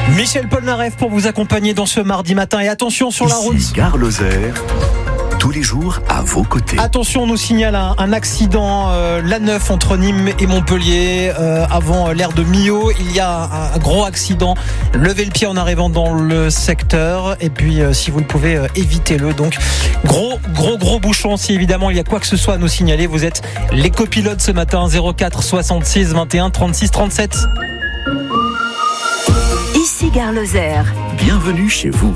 Michel Polnareff pour vous accompagner dans ce mardi matin. Et attention sur la route. Ici Gare Lozère, tous les jours à vos côtés. Attention, on nous signale un accident l'A9 entre Nîmes et Montpellier avant l'aire de Millau. Il y a un gros accident. Levez le pied en arrivant dans le secteur. Et puis si vous le pouvez, évitez-le. Donc gros bouchon. Si évidemment il y a quoi que ce soit à nous signaler, vous êtes les copilotes ce matin. 04 66 21 36 37. Ici Gare Lozère. Bienvenue chez vous.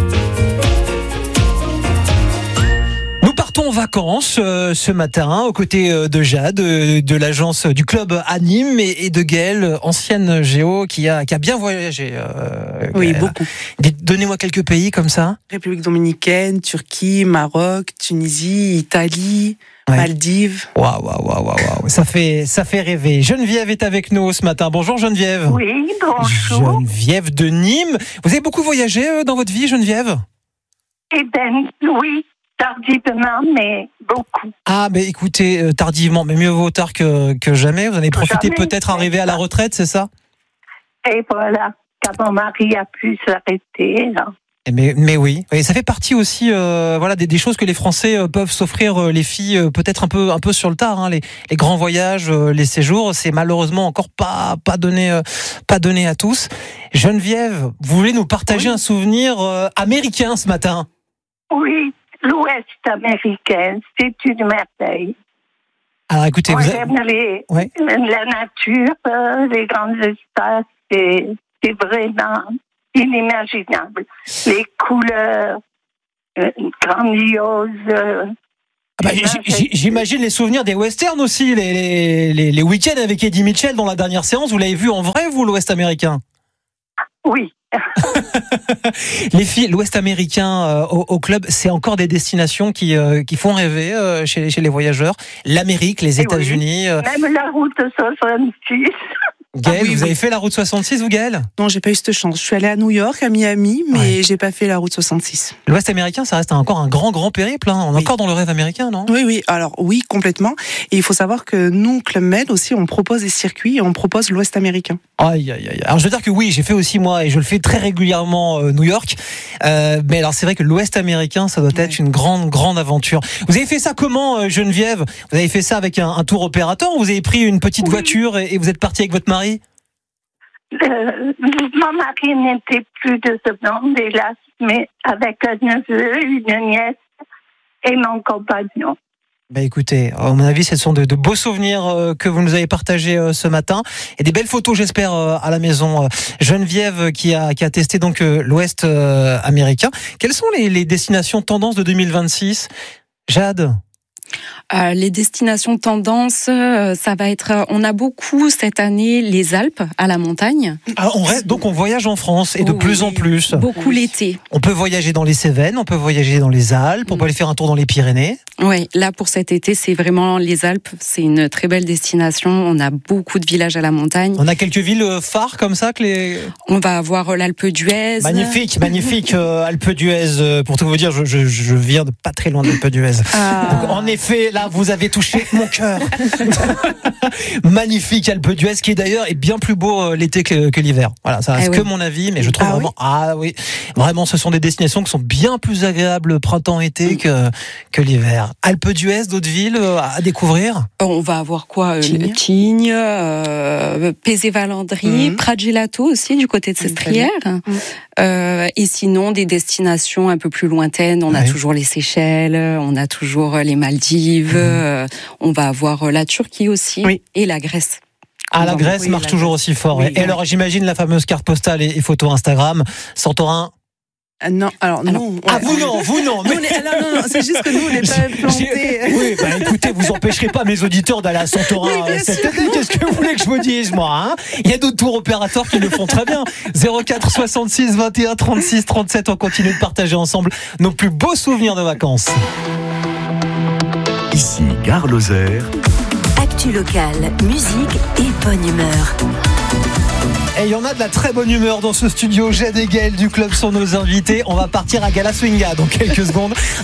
En vacances ce matin aux côtés de Jade, de l'agence du club à Nîmes et de Gaëlle, ancienne géo qui a bien voyagé. Oui, Gaëlle. beaucoup. Donnez-moi quelques pays comme ça. République dominicaine, Turquie, Maroc, Tunisie, Italie, Ouais. Maldives. Waouh. Ça fait rêver. Geneviève est avec nous ce matin. Bonjour Geneviève. Oui, bonjour. Geneviève de Nîmes. Vous avez beaucoup voyagé dans votre vie, Geneviève ? Eh ben, oui, tardivement, mais beaucoup. Ah, mais écoutez, tardivement, mais mieux vaut tard que jamais. Vous en avez profité Jamais. peut-être arrivé à la retraite, c'est ça ? Et voilà, quand mon mari a pu s'arrêter, là. Mais oui, et ça fait partie aussi des choses que les Français peuvent s'offrir, les filles, peut-être un peu sur le tard, hein, les grands voyages, les séjours, c'est malheureusement encore pas donné à tous. Geneviève, vous voulez nous partager un souvenir américain ce matin ? Oui, l'Ouest américain, c'est une merveille. Alors écoutez, Moi, j'aime Ouais. la nature, les grands espaces, c'est vraiment inimaginable. Les couleurs grandioses. J'imagine les souvenirs des westerns aussi, les week-ends avec Eddie Mitchell dans la dernière séance. Vous l'avez vu en vrai, vous, l'Ouest américain ? Oui. Les filles, l'Ouest américain au club, c'est encore des destinations qui font rêver chez les voyageurs. L'Amérique, les États-Unis. Même la route 66. Gaëlle, oui. vous avez fait la route 66, vous, Gaëlle ? Non, j'ai pas eu cette chance. Je suis allée à New York, à Miami, mais j'ai pas fait la route 66. L'Ouest américain, ça reste encore un grand périple. Hein. On est encore dans le rêve américain, non ? Oui. Alors, oui, complètement. Et il faut savoir que nous, Club Med aussi, on propose des circuits et on propose l'Ouest américain. Aïe. Alors, je veux dire que oui, j'ai fait aussi moi, et je le fais très régulièrement New York. Mais alors, c'est vrai que l'Ouest américain, ça doit être une grande aventure. Vous avez fait ça comment, Geneviève ? Vous avez fait ça avec un tour opérateur ou vous avez pris une petite voiture et vous êtes parti avec votre mari ? Mon mari n'était plus de ce monde, hélas, mais avec un neveu, une nièce et mon compagnon. Écoutez, à mon avis, ce sont de beaux souvenirs que vous nous avez partagés ce matin et des belles photos, j'espère, à la maison. Geneviève qui a testé donc l'Ouest américain. Quelles sont les destinations tendances de 2026 ? Jade ? Les destinations tendance, ça va être. On a beaucoup cette année les Alpes à la montagne. Donc on voyage en France et de plus en plus. Beaucoup l'été. On peut voyager dans les Cévennes, on peut voyager dans les Alpes, on peut aller faire un tour dans les Pyrénées. Oui, là pour cet été, c'est vraiment les Alpes. C'est une très belle destination. On a beaucoup de villages à la montagne. On a quelques villes phares comme ça que les. On va avoir l'Alpe d'Huez. Magnifique, Alpe d'Huez. Pour tout vous dire, je viens de pas très loin d'Alpe d'Huez. Donc en effet, là vous avez touché mon cœur. Magnifique Alpe d'Huez, qui d'ailleurs est bien plus beau l'été que l'hiver. Voilà, ça reste que mon avis, mais je trouve vraiment, ce sont des destinations qui sont bien plus agréables printemps-été que l'hiver. Alpe d'Huez, d'autres villes à découvrir. On va avoir quoi ? Tignes, Pézé-Valandry, Prat-Gelato aussi du côté de Sestrières. Et sinon des destinations un peu plus lointaines. On a toujours les Seychelles, on a toujours les Maldives. On va avoir la Turquie aussi et la Grèce. Ah, la Grèce marche toujours aussi fort. Et alors, j'imagine la fameuse carte postale et photo Instagram. Santorin. Non, alors non. Vous non. Non, c'est juste que nous, on n'est pas plantés. Oui, écoutez, vous empêcherez pas mes auditeurs d'aller à Santorin cette année. Qu'est-ce que vous voulez que je vous dise, moi, Il y a d'autres tours opérateurs qui le font très bien. 04 66 21 36 37, on continue de partager ensemble nos plus beaux souvenirs de vacances. Ici Gare Lozère. Actu locale, musique et bonne humeur. Et il y en a de la très bonne humeur dans ce studio. Jade et Gaëlle du club sont nos invités. On va partir à Gala Swinga dans quelques secondes.